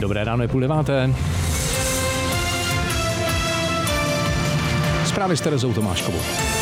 Dobré ráno, je 8:30. Zprávy s Terezou Tomáškovou.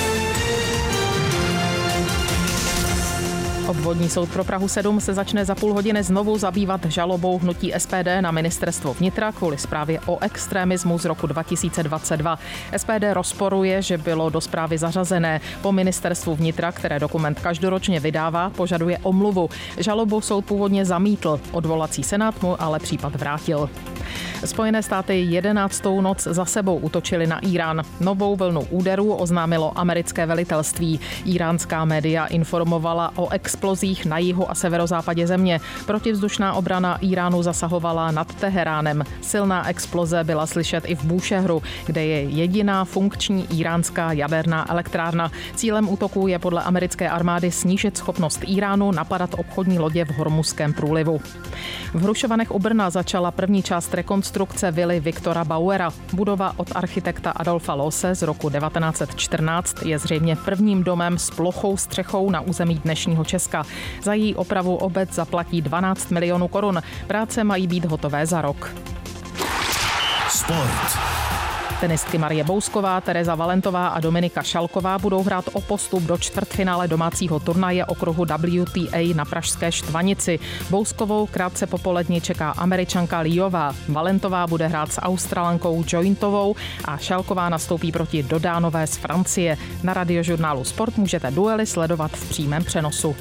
Obvodní soud pro Prahu 7 se začne za půl hodiny znovu zabývat žalobou hnutí SPD na ministerstvo vnitra kvůli zprávě o extremismu z roku 2022. SPD rozporuje, že bylo do zprávy zařazené. Po ministerstvu vnitra, které dokument každoročně vydává, požaduje omluvu. Žalobu soud původně zamítl, odvolací senát mu ale případ vrátil. Spojené státy 11. noc za sebou útočily na Irán. Novou vlnu úderů oznámilo americké velitelství. Iránská média informovala o explozích na jihu a severozápadě země. Protivzdušná obrana Iránu zasahovala nad Teheránem. Silná exploze byla slyšet i v Búšehru, kde je jediná funkční iránská jaderná elektrárna. Cílem útoku je podle americké armády snížit schopnost Iránu napadat obchodní lodě v Hormuzském průlivu. V Hrušovanech u Brna začala první část rekonstrukce vily Viktora Bauera. Budova od architekta Adolfa Loose z roku 1914 je zřejmě prvním domem s plochou střechou na území dnešního Česka. Za její opravu obec zaplatí 12 milionů korun. Práce mají být hotové za rok. Sport. Tenistky Marie Bousková, Tereza Valentová a Dominika Šalková budou hrát o postup do čtvrtfinále domácího turnaje okruhu WTA na pražské Štvanici. Bouskovou krátce popolední čeká Američanka Liová. Valentová bude hrát s Australankou Jointovou a Šalková nastoupí proti Dodánové z Francie. Na Radiožurnálu Sport můžete duely sledovat v přímém přenosu.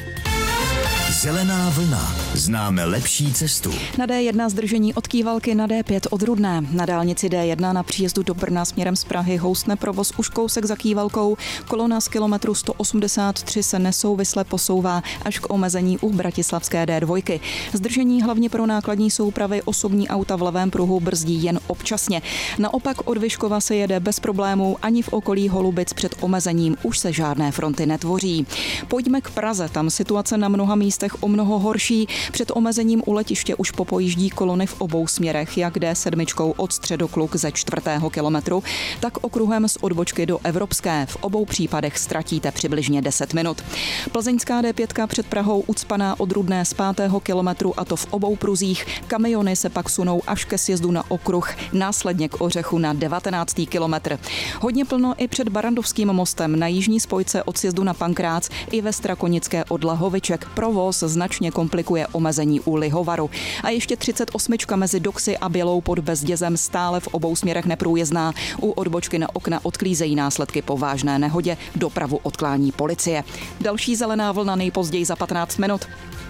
Zelená vlna. Známe lepší cestu. Na D1 zdržení od Kývalky, na D5 od Rudné. Na dálnici D1 na příjezdu do Brna směrem z Prahy houstne provoz už kousek za Kývalkou. Kolona z kilometru 183 se nesouvisle posouvá až k omezení u bratislavské D2. Zdržení hlavně pro nákladní soupravy, osobní auta v levém pruhu brzdí jen občasně. Naopak od Vyškova se jede bez problémů, ani v okolí Holubic před omezením už se žádné fronty netvoří. Pojďme k Praze, tam situace na mnoha místech o mnoho horší. Před omezením u letiště už popojíždí kolony v obou směrech, jak D7 od Středokluk ze 4. kilometru, tak okruhem z odbočky do Evropské. V obou případech ztratíte přibližně 10 minut. Plzeňská D5 před Prahou ucpaná od Rudné z 5. kilometru, a to v obou pruzích. Kamiony se pak sunou až ke sjezdu na okruh, následně k Ořechu na 19. kilometr. Hodně plno i před Barandovským mostem na jižní spojce od sjezdu na Pankrác i ve Strakonické od Lahoviček. Provoz značně komplikuje omezení u Lihovaru. A ještě 38 mezi Doxy a Bělou pod Bezdězem stále v obou směrech neprůjezdná. U odbočky na okna odklízejí následky po vážné nehodě, dopravu odklání policie. Další zelená vlna nejpozději za 15 minut.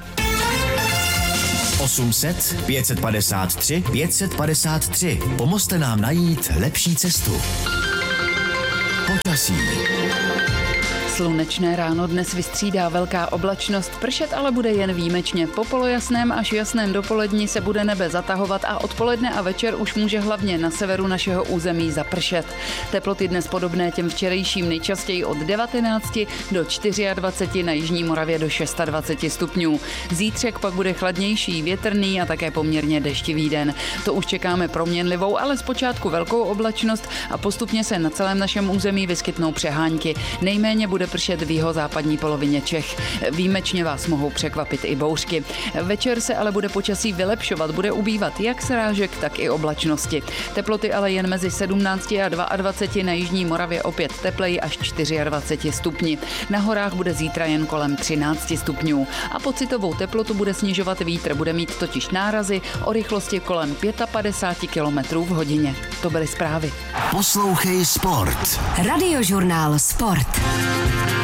800 553 553. Pomozte nám najít lepší cestu. Počasí. Slunečné ráno dnes vystřídá velká oblačnost, pršet ale bude jen výjimečně. Po polojasném až jasném dopolední se bude nebe zatahovat a odpoledne a večer už může hlavně na severu našeho území zapršet. Teploty dnes podobné těm včerejším, nejčastěji od 19 do 24, na jižní Moravě do 26 stupňů. Zítřek pak bude chladnější, větrný a také poměrně deštivý den. To už čekáme proměnlivou, ale zpočátku velkou oblačnost a postupně se na celém našem území vyskytnou přehánky. Nejméně bude pršet v jihozápadní polovině Čech. Výjimečně vás mohou překvapit i bouřky. Večer se ale bude počasí vylepšovat, bude ubývat jak srážek, tak i oblačnosti. Teploty ale jen mezi 17 a 22, na jižní Moravě opět tepleji až 24 stupni. Na horách bude zítra jen kolem 13 stupňů. A pocitovou teplotu bude snižovat vítr, bude mít totiž nárazy o rychlosti kolem 55 km v hodině. To byly zprávy. Poslouchej Sport. Radiožurnál Sport.